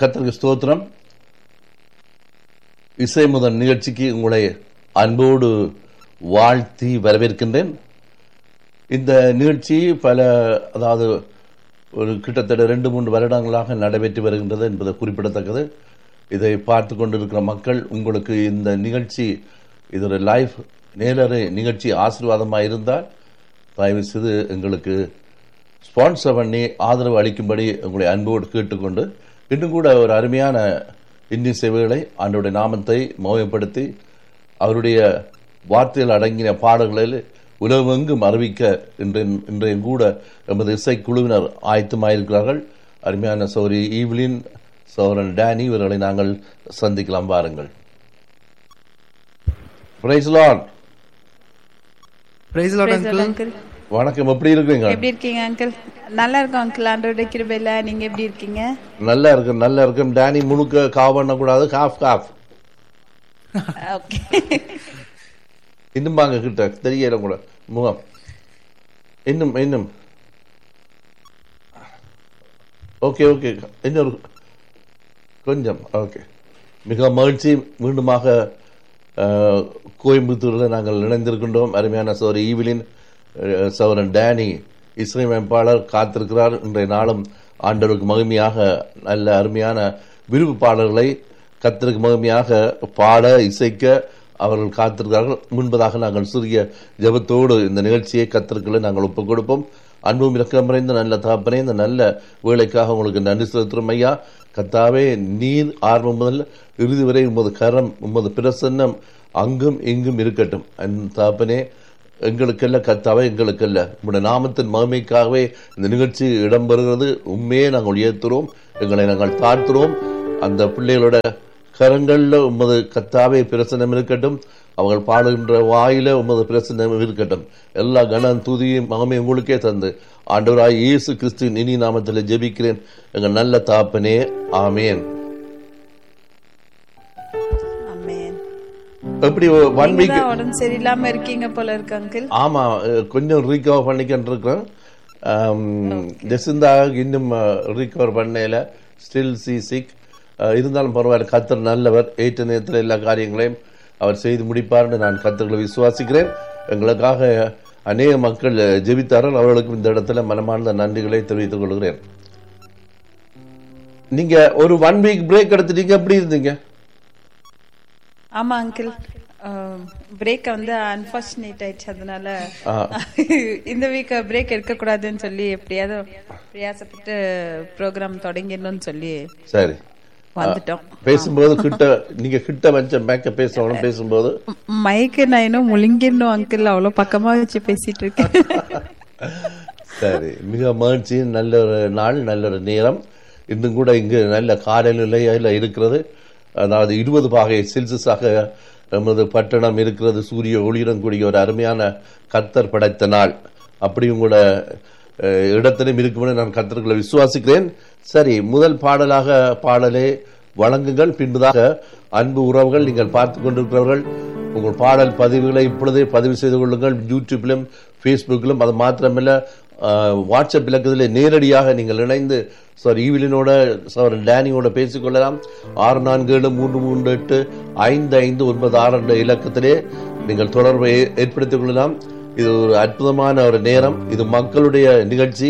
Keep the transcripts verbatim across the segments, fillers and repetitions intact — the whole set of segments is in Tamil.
கர்த்தருக்கு ஸ்தோத்திரம். இசை முதல் நிகழ்ச்சிக்கு உங்களை அன்போடு வாழ்த்தி வரவேற்கின்றேன். இந்த நிகழ்ச்சி பல அதாவது ஒரு கிட்டத்தட்ட ரெண்டு மூன்று வருடங்களாக நடைபெற்று வருகின்றது என்பது குறிப்பிடத்தக்கது. இதை பார்த்து கொண்டிருக்கிற மக்கள், உங்களுக்கு இந்த நிகழ்ச்சி இது ஒரு லைவ் நேரடி நிகழ்ச்சி ஆசீர்வாதமாக இருந்தால் தயவு செய்து எங்களுக்கு ஸ்பான்சர் பண்ணி ஆதரவு அளிக்கும்படி உங்களை அன்போடு கேட்டுக்கொண்டு, இன்னும் கூட ஒரு அருமையான இந்திய சேவைகளை ஆண்டவருடைய நாமத்தை மகிமைப்படுத்தி அவருடைய வார்த்தைகள் அடங்கின பாடல்களில் உலகெங்கும் அறிவிக்க இன்றைய கூட எமது இசைக்குழுவினர் ஆயத்தமாயிருக்கிறார்கள். அருமையான சௌரி ஈவ்லின், சௌரன் டேனி இவர்களை நாங்கள் சந்திக்கலாம். பாருங்கள். Price Lord. Price Lord uncle. வணக்கம். எப்படி இருக்கீங்க? எப்படி இருக்கீங்க அங்கிள்? நல்லா இருக்கும் அங்கிள், ஆண்டவருடைய கிருபையில. நீங்க எப்படி இருக்கீங்க? நல்லா இருக்கு, நல்லா இருக்கு. டேனி முழுக்க காவ் பண்ண கூடாது, காஃப் காஃப். ஓகே, இன்னும் வாங்க கிட்ட, தெரியல கூட முகம். இன்னும் இன்னும் ஓகே ஓகே, இன்னொரு கொஞ்சம் ஓகே. மிக மகிழ்ச்சி. மீண்டுமாக கோயம்புத்தூரில் நாங்கள் இணைந்திருக்கின்றோம். அருமையான சோதரி ஈவிலின், சௌரன் டேனி இசையமைப்பாளர் காத்திருக்கிறார். இன்றைய நாளும் ஆண்டவருக்கு மகிமையாக நல்ல அருமையான விருப்பு பாடல்களை கர்த்தருக்கு மகிமையாக பாட இசைக்க அவர்கள் காத்திருக்கிறார்கள். முன்பதாக நாங்கள் சிறிய ஜெபத்தோடு இந்த நிகழ்ச்சியை கர்த்தருக்குள்ளே நாங்கள் ஒப்புக் கொடுப்போம். அன்பும் இரக்கமறைந்த நல்ல தகப்பனே, இந்த நல்ல வேலைக்காக உங்களுக்கு நன்றி செலுத்துகிறோம் ஐயா. கர்த்தாவே, நீர் ஆரம்பம் முதல் இறுதி வரை உமது கரம், உமது பிரசன்னம் அங்கும் இங்கும் இருக்கட்டும். அந்த தகப்பனே, எங்களுக்கல்ல கர்த்தாவே, எங்களுக்கல்ல, உங்களுடைய நாமத்தின் மகிமைக்காகவே இந்த நிகழ்ச்சி இடம்பெறுகிறது. உண்மையே நாங்கள் உயர்த்துறோம், எங்களை நாங்கள் தாழ்த்துறோம். அந்த பிள்ளைகளோட கரங்கள்ல உமது கர்த்தாவே பிரசன்னம் இருக்கட்டும். அவர்கள் பாடுகின்ற வாயில உமது பிரசன்னம் இருக்கட்டும். எல்லா கனம் துதியும் மகிமை உங்களுக்கே தந்து ஆண்டவராய் இயேசு கிறிஸ்துவின் இனி நாமத்தில் ஜெபிக்கிறேன் எங்கள் நல்ல தகப்பனே, ஆமேன். எப்படி ஒன் வீக் உடம்பு சரியில்லாம இருக்கீங்க போல இருக்கு அங்கிள்? ஆமா, கொஞ்சம் ரீகவர் பண்ணிக்கிட்டு இருக்கிறேன். ஜெசிந்தா இன்னும் ரீகவர் பண்ணல, ஸ்டில் சி சிக். இருந்தாலும் பரவாயில்ல, கர்த்தர் நல்லவர். ஏற்ற நேரத்தில் எல்லா காரியங்களையும் அவர் செய்து முடிப்பார்னு நான் கர்த்தர்களை விசுவாசிக்கிறேன். எங்களுக்காக அநேக மக்கள் ஜெபித்தார்கள். அவர்களுக்கும் இந்த இடத்துல மனமார்ந்த நன்றிகளை தெரிவித்துக் கொள்கிறேன். நீங்க ஒரு ஒன் வீக் பிரேக் எடுத்துட்டீங்க, எப்படி இருந்தீங்க? ஆமா அங்கிள், பிரேக் வந்து அன்பார்ச்சுனேட் ஆயிடுச்சு. அதனால இந்த வீக் பிரேக் எடுக்க கூடாதுன்னு சொல்லி எப்படியாவது பிரயாசப்பட்டு ப்ரோக்ராம் தொடங்கிடணும்னு சொல்லி சரி வந்துட்டோம். பேசும்போது கிட்ட நீங்க கிட்ட வச்ச மேக்க பேசணும். பேசும்போது மைக்கு நான் இன்னும் முழுங்கிடணும் அங்கிள், அவ்வளவு பக்கமா வச்சு பேசிட்டு இருக்கேன். சரி, மிக மகிழ்ச்சி. நல்ல ஒரு நாள், நல்ல ஒரு நேரம். இன்னும் கூட இங்கு நல்ல காலநிலையில இருக்கிறது. அதாவது இருபது பாகை செல்சியஸாக நமது பட்டணம் இருக்கிறது. சூரிய ஒளியுடன் கூடிய ஒரு அருமையான கர்த்தர் படைத்த நாள். அப்படியும் கூட இடத்திலும் இருக்கும்னு நான் கர்த்தர்களை விசுவாசிக்கிறேன். சரி, முதல் பாடலாக பாடலே வழங்குங்கள். பின்பதாக அன்பு உறவுகள், நீங்கள் பார்த்து கொண்டிருக்கிறவர்கள் உங்கள் பாடல் பதிவுகளை இப்பொழுதே பதிவு செய்து கொள்ளுங்கள். யூடியூப்பிலும் ஃபேஸ்புக்கிலும். அது மாத்திரமல்ல, வாட்ஸ்அப் இலக்கத்தில் நேரடியாக நீங்கள் இணைந்து சார் ஈவிலினோட சார் டேனியோட பேசிக்கொள்ளலாம். ஆறு நான்கு ஏழு மூன்று மூன்று எட்டு ஐந்து ஐந்து ஒன்பது ஆறு என்ற இலக்கத்திலே நீங்கள் தொடர்பை ஏற்படுத்திக் கொள்ளலாம். இது ஒரு அற்புதமான ஒரு நேரம். இது மக்களுடைய நிகழ்ச்சி,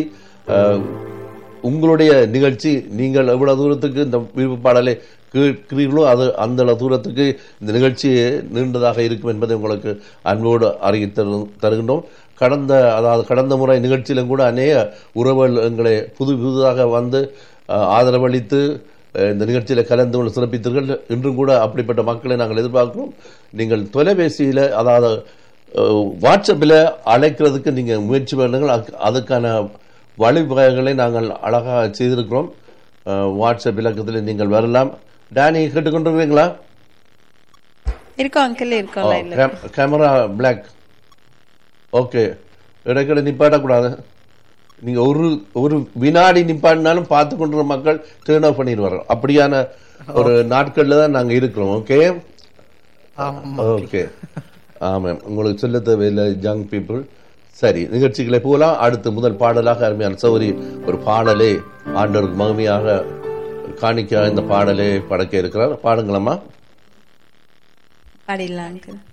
உங்களுடைய நிகழ்ச்சி. நீங்கள் எவ்வளவு தூரத்துக்கு இந்த விருப்ப பாடலை கேட்கிறீர்களோ அது அந்த தூரத்துக்கு இந்த நிகழ்ச்சி நீண்டதாக இருக்கும் என்பதை உங்களுக்கு அன்போடு அறிவித்து தருகின்றோம். கடந்த அதாவது கடந்த முறை நிகழ்ச்சியிலும் கூட அநேக உறவுகள் எங்களை புது புதுதாக வந்து ஆதரவளித்து இந்த நிகழ்ச்சியில் கலந்து கொண்டு சிறப்பித்தீர்கள். இன்றும் கூட அப்படிப்பட்ட மக்களை நாங்கள் எதிர்பார்க்கிறோம். நீங்கள் தொலைபேசியில் அதாவது வாட்ஸ்அப்பில் அழைக்கிறதுக்கு நீங்கள் முயற்சி பண்ணுங்கள். அதுக்கான வழிவகைகளை நாங்கள் அழகாக செய்திருக்கிறோம். வாட்ஸ்அப் இலக்கத்தில் நீங்கள் வரலாம். டேனி கேட்டுக்கொண்டிருக்கீங்களா? இருக்கோம் அங்கிள், இருக்கோம். Camera black. ஓகே, இடைக்கிட நிப்பாட்டக்கூடாது. நீங்க ஒரு ஒரு வினாடி நிப்பாட்டினாலும் பார்த்து கொண்டிருக்கிற மக்கள் டேர்ன் ஆஃப் பண்ணிடுவாங்க. அப்படியான ஒரு நாட்கள்ல தான் நாங்க இருக்கிறோம். ஓகே ஓகே ஆமாம், உங்களுக்கு சொல்ல தேவையில்லை யங் பீப்புள். சரி, நிகழ்ச்சிகளை போகலாம். அடுத்து முதல் பாடலாக அருமையான சௌரி ஒரு பாடலே ஆண்டவருக்கு மகிமையாக காணிக்க இந்த பாடலை படைக்க இருக்கிறார். பாடுங்களம்மா. பாடிடலாம் அங்கிள்.